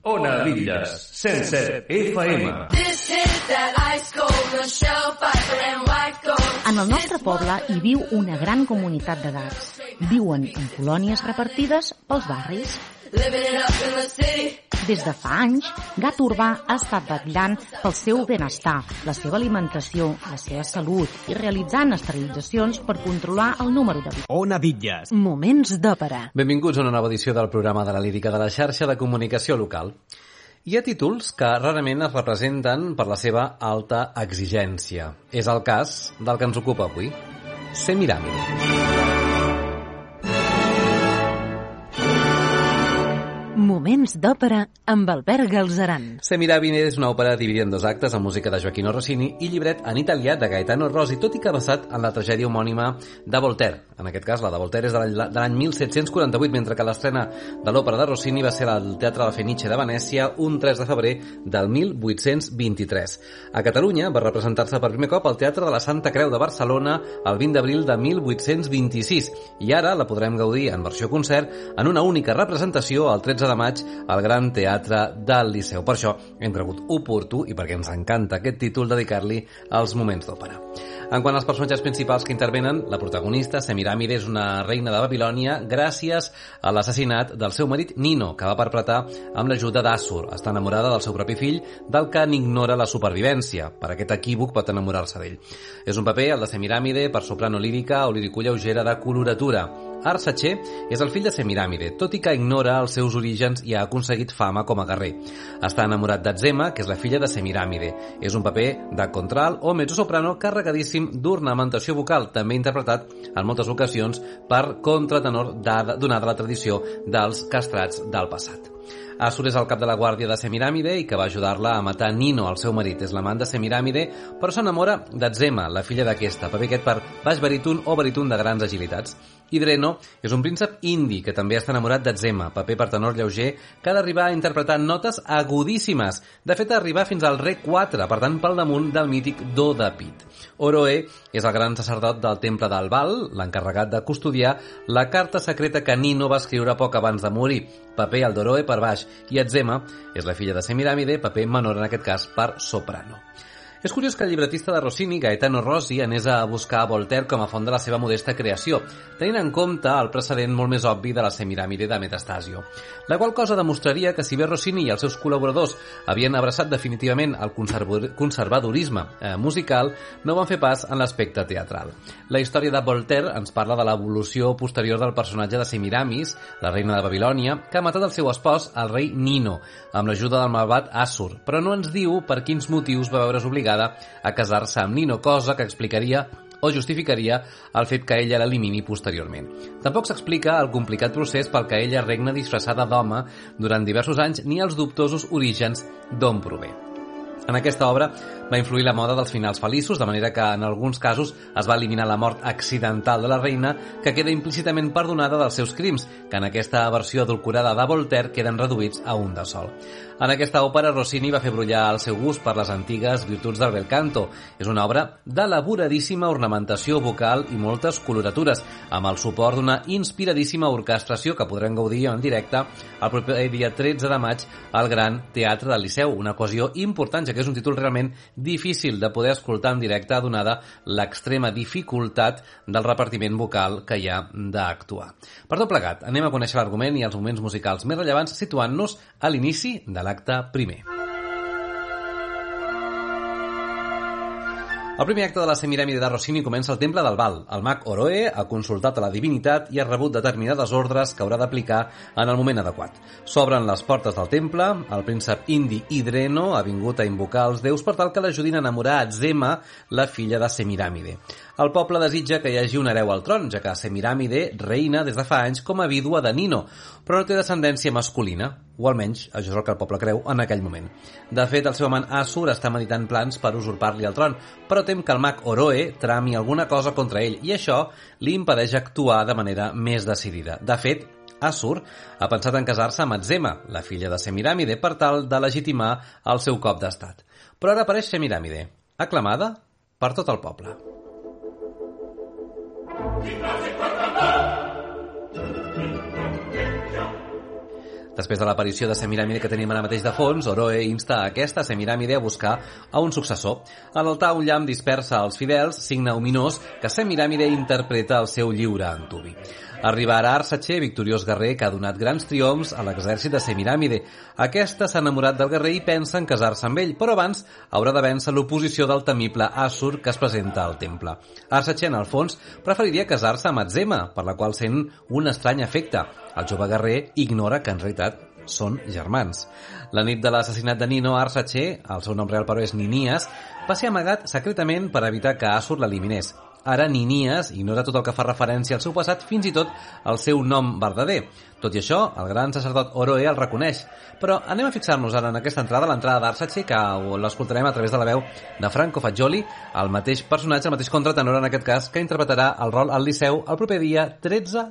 Ona Villas, 107 FM. En el nostre poble hi viu una gran comunitat de gats. Viuen en colònies repartides pels barris. Des de fa anys, Gat Urbà ha estat vetllant pel seu benestar, la seva alimentació, la seva salut i realitzant esterilitzacions per controlar el número de visits. Ona Villas. Moments d'òpera. Benvinguts a una nova edició del programa de la lírica de la xarxa de comunicació local. Hi ha títols que rarament es representen per la seva alta exigència. És el cas del que ens ocupa avui, Semiramis. Moments d'òpera amb Albert Galzeran. Semiramis és una òpera dividida en 2 actes amb música de Gioacchino Rossini i llibret en italià de Gaetano Rossi, tot i que basat en la tragèdia homònima de Voltaire. En aquest cas, la de Voltaire és de l'any 1748, mentre que l'estrena de l'òpera de Rossini va ser al Teatre La Fenice de Venècia un 3 de febrer del 1823. A Catalunya va representar-se per primer cop al Teatre de la Santa Creu de Barcelona el 20 d'abril de 1826 i ara la podrem gaudir en versió concert en una única representació el 13 de maig al Gran Teatre del Liceu. Per això hem cregut oportú, i perquè ens encanta aquest títol, dedicar-li als moments d'òpera. En quant als personatges principals que intervenen, la protagonista, Semiramide, és una reina de Babilònia gràcies a l'assassinat del seu marit Nino, que va perpetrar amb l'ajuda d'Assur. Està enamorada del seu propi fill, del que n'ignora la supervivència. Per aquest equívoc pot enamorar-se d'ell. És un paper, el de Semiramide, per soprano lírica o lírico-lleugera de coloratura. Arsace és el fill de Semiramide, tot i que ignora els seus orígens i ha aconseguit fama com a guerrer. Està enamorat d'Azema, que és la filla de Semiramide. És un paper de contralt o mezzosoprano carregadíssim d'ornamentació vocal, també interpretat en moltes ocasions per contratenor donada la tradició dels castrats del passat. Assur és el cap de la guàrdia de Semiramide i que va ajudar-la a matar Nino, el seu marit. És l'amant de Semiramide, però s'enamora d'Azema, la filla d'aquesta, paper aquest per baix baríton o baríton de grans agilitats. Idreno és un príncep indi que també està enamorat d'Azema, paper per tenor lleuger que ha d'arribar a interpretar notes agudíssimes. De fet, arribar fins al re 4, per tant, pel damunt del mític do de pit. Oroe és el gran sacerdot del temple del Val, l'encarregat de custodiar la carta secreta que Nino va escriure poc abans de morir, paper al d'Oroe per baix, i Azema és la filla de Semiramide, paper menor en aquest cas per soprano. És curiós que el llibretista de Rossini, Gaetano Rossi, anés a buscar Voltaire com a font de la seva modesta creació, tenint en compte el precedent molt més obvi de la Semiramide de Metastasio. La qual cosa demostraria que si bé Rossini i els seus col·laboradors havien abraçat definitivament el conservadorisme musical, no van fer pas en l'aspecte teatral. La història de Voltaire ens parla de l'evolució posterior del personatge de Semiramis, la reina de Babilònia, que ha matat el seu espòs, el rei Nino, amb l'ajuda del malvat Assur, però no ens diu per quins motius va veure's obligada a casar-se amb Nino, cosa que explicaria o justificaria el fet que ella l'elimini posteriorment. Tampoc s'explica el complicat procés pel que ella regna disfressada d'home durant diversos anys ni els dubtosos orígens d'on prové. En aquesta obra va influir la moda dels finals feliços, de manera que en alguns casos es va eliminar la mort accidental de la reina, que queda implícitament perdonada dels seus crims, que en aquesta versió adulcorada de Voltaire queden reduïts a un de sol. En aquesta òpera, Rossini va fer brollar el seu gust per les antigues virtuts del bel canto. És una obra d'elaboradíssima ornamentació vocal i moltes coloratures, amb el suport d'una inspiradíssima orquestració que podrem gaudir en directe el proper dia 13 de maig al Gran Teatre del Liceu, una ocasió important, ja que és un títol realment difícil de poder escoltar en directe, donada l'extrema dificultat del repartiment vocal que hi ha d'actuar. Per tot plegat, anem a conèixer l'argument i els moments musicals més rellevants, situant-nos a l'inici de l'acte primer. El primer acte de la Semiramide de Rossini comença al temple del Val. El mag Oroe ha consultat a la divinitat i ha rebut determinades ordres que haurà d'aplicar en el moment adequat. S'obren les portes del temple, el príncep indi Idreno ha vingut a invocar els déus per tal que l'ajudin a enamorar Azema, la filla de Semiramide. El poble desitja que hi hagi un hereu al tron, ja que Semiramide reina des de fa anys com a vídua de Nino, però no té descendència masculina, o almenys això és el que el poble creu en aquell moment. De fet, el seu amant Assur està meditant plans per usurpar-li el tron, però tem que el mag Oroe trami alguna cosa contra ell, i això li impedeix actuar de manera més decidida. De fet, Assur ha pensat en casar-se amb Azema, la filla de Semiramide, per tal de legitimar el seu cop d'estat. Però ara apareix Semiramide, aclamada per tot el poble. Després de l'aparició de Semiramide que tenim ara mateix de fons, Oroe insta a aquesta Semiramide a buscar a un successor. A l'altar un llamp dispersa els fidels, signe ominós que Semiramide interpreta el seu lliure antubi. Arriba ara Arsace, victoriós guerrer que ha donat grans triomfs a l'exèrcit de Semiramide. Aquesta s'ha enamorat del guerrer i pensa en casar-se amb ell, però abans haurà de vèncer l'oposició del temible Assur que es presenta al temple. Arsace, en el fons, preferiria casar-se amb Atzema, per la qual sent un estrany afecte. El jove guerrer ignora que en realitat són germans. La nit de l'assassinat de Nino, Arsace, el seu nom real però és Ninias, va ser amagat secretament per evitar que Assur l'eliminés. Ara Ninias ignora tot el que fa referència al seu passat, fins i tot el seu nom verdader. Tot i això, el gran sacerdot Oroe el reconeix. Però anem a fixar-nos ara en aquesta entrada, l'entrada d'Arsace, que l'escoltarem a través de la veu de Franco Fagioli, el mateix personatge, el mateix contratenor en aquest cas, que interpretarà el rol al Liceu el proper dia 13